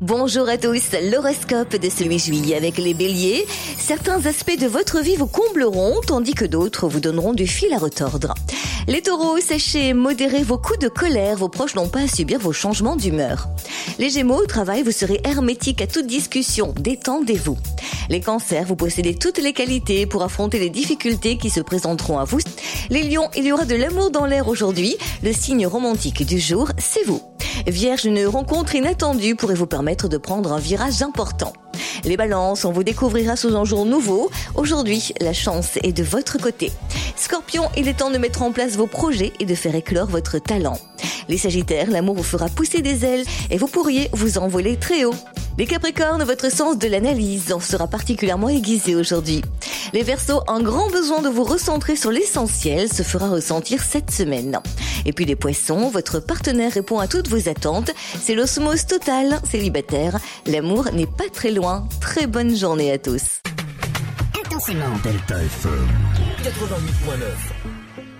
Bonjour à tous, l'horoscope de ce 8 juillet avec les béliers. Certains aspects de votre vie vous combleront, tandis que d'autres vous donneront du fil à retordre. Les taureaux, sachez modérer vos coups de colère, vos proches n'ont pas à subir vos changements d'humeur. Les gémeaux, au travail, vous serez hermétique à toute discussion, détendez-vous. Les cancers, vous possédez toutes les qualités pour affronter les difficultés qui se présenteront à vous. Les lions, il y aura de l'amour dans l'air aujourd'hui, le signe romantique du jour, c'est vous. Vierge, une rencontre inattendue pourrait vous permettre de prendre un virage important. Les balances, on vous découvrira sous un jour nouveau. Aujourd'hui, la chance est de votre côté. Scorpion, il est temps de mettre en place vos projets et de faire éclore votre talent. Les sagittaires, l'amour vous fera pousser des ailes et vous pourriez vous envoler très haut. Les capricornes, votre sens de l'analyse en sera particulièrement aiguisé aujourd'hui. Les verseaux, un grand besoin de vous recentrer sur l'essentiel se fera ressentir cette semaine. Et puis les poissons, votre partenaire répond à toutes vos attentes. C'est l'osmose totale, célibataire. L'amour n'est pas très loin. Très bonne journée à tous. Intensément. Delta FM 88.9.